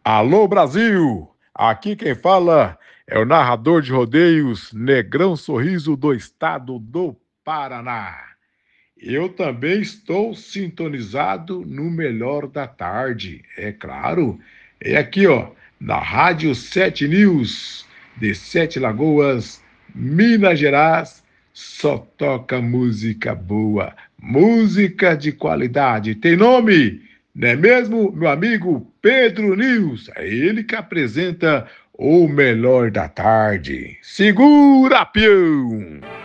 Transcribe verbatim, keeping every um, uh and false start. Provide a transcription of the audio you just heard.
Alô Brasil! Aqui quem fala é o narrador de rodeios Negrão Sorriso do estado do Paraná. Eu também estou sintonizado no melhor da tarde, é claro. É aqui, ó, na Rádio Sete News, de Sete Lagoas, Minas Gerais, só toca música boa, música de qualidade. Tem nome, não é mesmo, meu amigo Pedro News? É ele que apresenta o melhor da tarde. Segura, peão!